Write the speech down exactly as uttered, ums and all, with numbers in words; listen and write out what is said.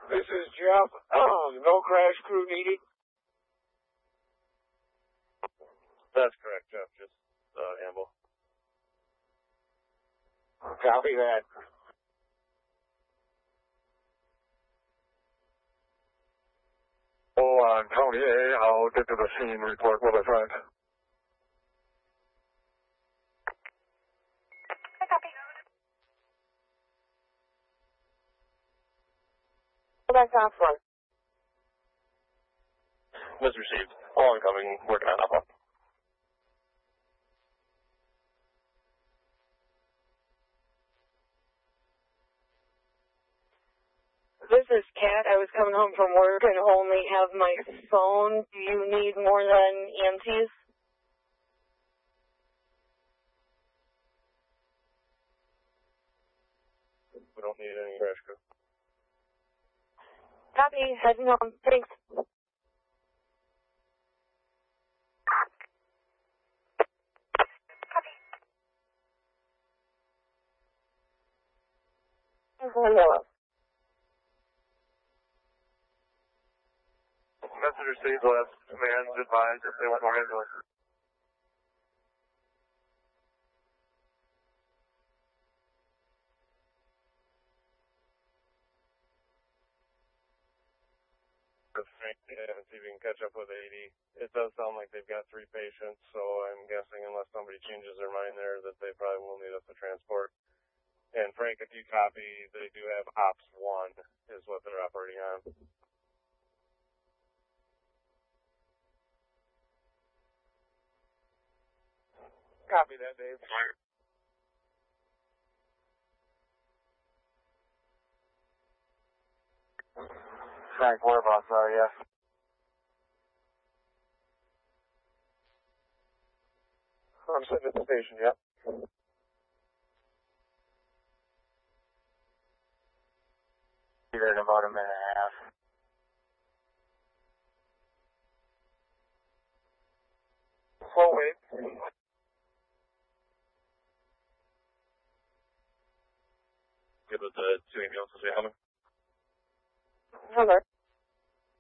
This is Jeff. No crash crew needed? That's correct, Jeff. Just uh, amble. Copy that. Oh, on Tony A, I'll get to the scene, report with a friend. Copy. That's off one. Was received. All incoming, working on up. This is Kat. I was coming home from work and only have my phone. Do you need more than E M Ts? We don't need any crash crew. Copy. Heading home. Thanks. Copy. Hello. Messenger City's left. Command advised if they want more ambulance. And see if we can catch up with eighty. It does sound like they've got three patients, so I'm guessing unless somebody changes their mind there that they probably will need us to transport. And Frank, if you copy, they do have Ops one is what they're operating on. Copy that, Dave. Frank, whereabouts are you? I'm sitting at the station, yep. Be there in about a minute and a half. Slow wait. Good with the two ambulances we have. Hello.